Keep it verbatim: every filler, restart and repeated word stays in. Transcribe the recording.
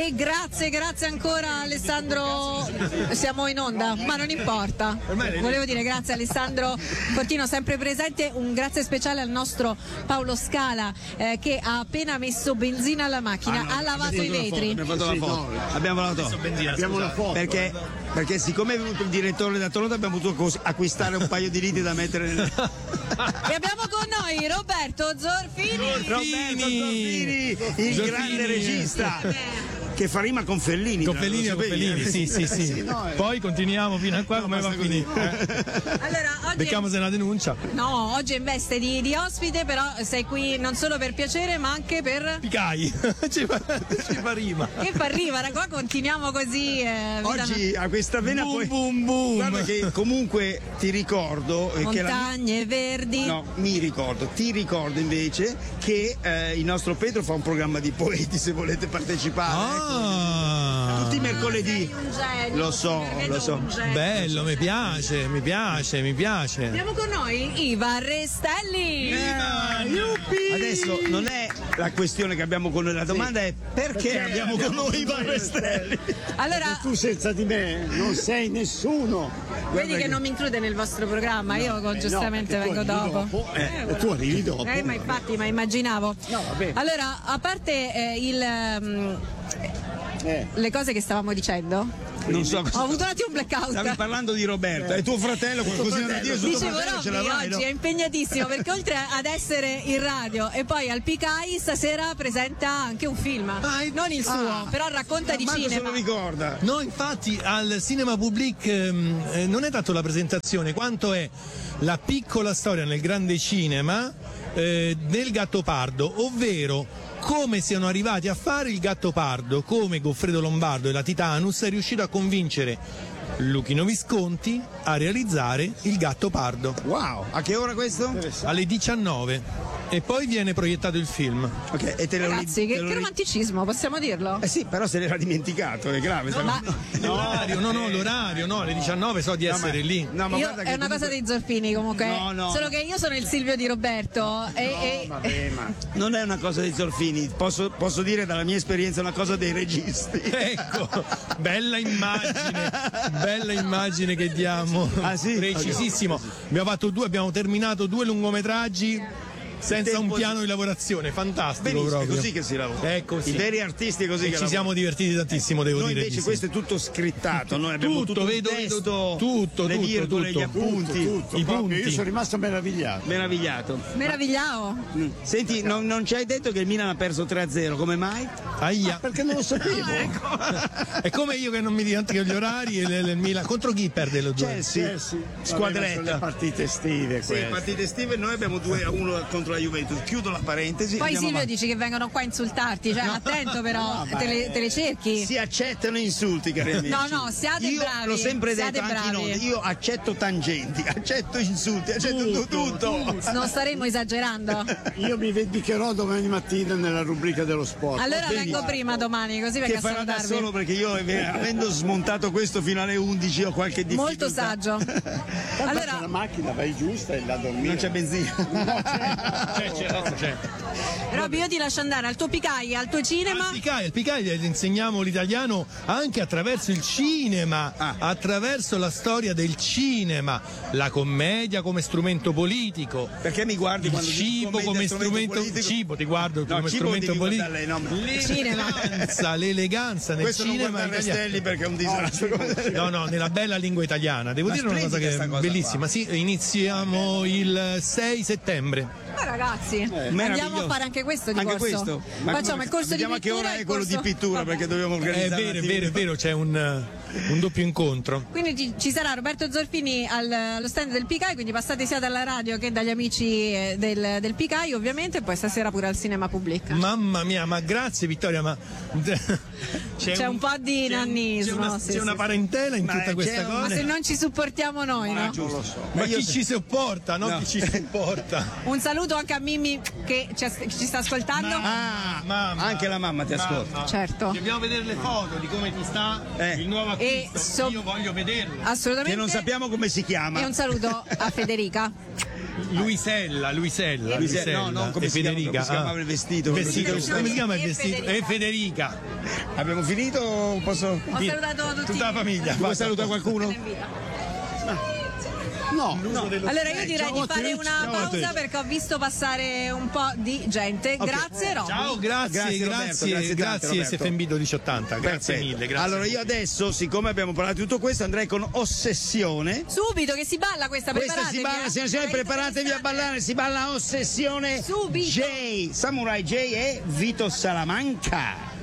E grazie, grazie ancora Alessandro. Siamo in onda, ma non importa. Volevo dire grazie Alessandro Fortino, sempre presente. Un grazie speciale al nostro Paolo Scala eh, che ha appena messo benzina alla macchina, ah, no, ha lavato i vetri. Abbiamo fatto la foto. Sì, no, abbiamo lavato. Benzina, abbiamo la foto. Perché, perché siccome è venuto il direttore da Toronto abbiamo dovuto acquistare un paio di litri da mettere nel... E abbiamo con noi Roberto Zorfini. Roberto Zorfini, il Zorfini. grande regista. Che fa rima con Fellini. Con Fellini o con Fellini, sì, sì, sì. sì no, eh. Poi continuiamo fino a qua, no, come va a finire. Eh? Allora, oggi becchiamo se una denuncia. No, oggi è in veste di, di ospite, però sei qui non solo per piacere, ma anche per. Picai, ci, fa, ci fa rima. Che fa rima, qua continuiamo così. Eh, oggi a questa vena boom, poi. Boom, boom. Guarda che comunque ti ricordo. Montagne che la... verdi. No, mi ricordo, ti ricordo invece che eh, il nostro Pedro fa un programma di poeti, se volete partecipare. Ah. Ecco. Tutti i mercoledì. Genio, lo so, lo so. Bello, mi piace, mi piace, mi piace. Abbiamo con noi Iva Restelli. Viva! Yuppie! Adesso non è la questione che abbiamo con noi, la domanda sì. è perché, perché abbiamo, abbiamo con noi Iva Restelli. Allora, tu senza di me non sei nessuno. Vedi che, che non mi include nel vostro programma, no, io vabbè, giustamente no, vengo dopo. dopo. Eh, eh, tu arrivi dopo. Eh, ma infatti, ma immaginavo. No, vabbè. Allora, a parte eh, il um, eh. le cose che stavamo dicendo. Non so cosa ho avuto un attimo un blackout. Stavi parlando di Roberto, eh. e tuo fratello qualcosina da dire su tuo fratello ce l'avrai, oggi no? È impegnatissimo perché oltre ad essere in radio e poi al Picai stasera presenta anche un film, ah, non il suo, ah, però racconta di cinema. Se lo ricorda. No, infatti al Cinema Public ehm, eh, non è tanto la presentazione quanto è la piccola storia nel grande cinema eh, del Gattopardo, ovvero come siano arrivati a fare il Gattopardo, come Goffredo Lombardo e la Titanus è riuscito a convincere Luchino Visconti a realizzare il Gattopardo. Wow, a che ora questo? Alle diciannove. E poi viene proiettato il film. Ok, e te lo Ragazzi, che, che romanticismo, possiamo dirlo? Eh sì, però se l'era dimenticato, è grave. No, ma... no, l'orario, no, no, l'orario, no, alle diciannove so di no, essere ma... lì. No, ma io, guarda è che una comunque... cosa dei Zorfini comunque. No, no. Solo che io sono il Silvio di Roberto. E, no, e... vabbè, ma... Non è una cosa dei Zorfini, posso, posso dire dalla mia esperienza una cosa dei registi. Ecco, bella immagine, bella immagine che diamo. Ah, sì? Precisissimo. Okay. Abbiamo fatto due, abbiamo terminato due lungometraggi senza un piano di lavorazione, fantastico. Benissimo, proprio. È così che si lavora. È così. I veri artisti è così e che ci lavorano. Siamo divertiti tantissimo, devo noi dire. Invece questo è tutto scrittato, noi abbiamo tutto, tutto vedo, testo, tutto, le tutto, virgole, tutto, gli appunti, tutto, tutto, i proprio. punti. Io sono rimasto meravigliato. Meravigliato. Meravigliao. Senti, non, non ci hai detto che il Milan ha perso tre a zero, come mai? Aia. Ah, perché non lo sapevo. Ah, ecco. È come io che non mi dimentico gli orari e le, le, Milan. Contro chi perde lo due? Chelsea, Chelsea. squadretta. Sono le partite estive. Sì, partite estive, noi abbiamo due a uno contro la Juventus. Chiudo la parentesi. Poi Silvio avanti. dici che vengono qua a insultarti, cioè no. attento però, no, te, le, te le cerchi. Si accettano insulti, cari amici. No, no, siate io bravi. L'ho sempre siate detto bravi. anche in io accetto tangenti, accetto insulti, accetto tutto. tutto. tutto. Non staremo esagerando. Io mi vendicherò domani mattina nella rubrica dello sport. Allora vengo prima domani, così vengo che a farà da salutarvi. solo perché io avendo smontato questo fino alle undici ho qualche difficoltà. Molto saggio. Allora la macchina vai giusta e la dormire. Non c'è benzina. No, c'è, c'è, c'è, c'è. Robby, io ti lascio andare al tuo Picai, al tuo cinema. Al Picai, al Picai gli insegniamo l'italiano anche attraverso il cinema, ah. attraverso la storia del cinema, la commedia come strumento politico. Perché mi guardi il quando cibo dico come strumento politico? Cibo, ti guardo no, come strumento politico. Lei, no, l'eleganza, l'eleganza nel questo cinema non Restelli perché è un disastro. No, no, nella bella lingua italiana. Devo Ma dire una cosa che è bellissima. Sì, iniziamo il sei settembre. Ma ragazzi, eh, andiamo a fare anche questo di anche corso. Questo? Ma facciamo il corso di pittura. Vediamo a che ora è quello corso... di pittura perché dobbiamo organizzare. È vero, è vero, è vero, c'è un, un doppio incontro. Quindi ci, ci sarà Roberto Zorfini al, allo stand del Picai, quindi passate sia dalla radio che dagli amici del, del Picai ovviamente, e poi stasera pure al Cinema Public. Mamma mia, ma grazie Vittoria, ma c'è, c'è un, un po' di c'è nannismo. Un, c'è una, sì, c'è sì, una sì. parentela in ma tutta questa cosa. Ma se non ci supportiamo noi, ma no? Non lo so. Ma, ma chi se... ci sopporta, no? no? Chi ci supporta. Un saluto anche a Mimmi che ci, ci sta ascoltando. Ah, mamma, anche la mamma ti mamma. ascolta. Certo. Dobbiamo vedere le foto di come ti sta eh. il nuovo acquisto. So... Io voglio vederlo. Assolutamente. Che non sappiamo come si chiama. E un saluto a Federica. Luisella, Luisella, Luisella, no, non come e si chiama- Federica. come si chiamava il vestito? Il vestito, Federica. come si chiama il E vestito? Federica. E Federica. Abbiamo finito o posso... Ho salutato tutti. Tutta la famiglia. Vuoi salutare qualcuno? No, Allora io direi Ciao di a fare tutti. una Ciao a pausa tutti. perché ho visto passare un po' di gente. Grazie Robby. Ciao, grazie, Grazie, grazie, Roberto, grazie, grazie tante, Roberto. S F M B milleottanta, grazie Perfetto. mille, grazie. Allora io adesso, siccome abbiamo parlato di tutto questo, andrei con Ossessione. Subito che si balla questa, Questa preparatevi. si balla, eh. signore e signori, Avete preparatevi a pensate? ballare, si balla Ossessione Subito. J, Samurai J e Vito Salamanca.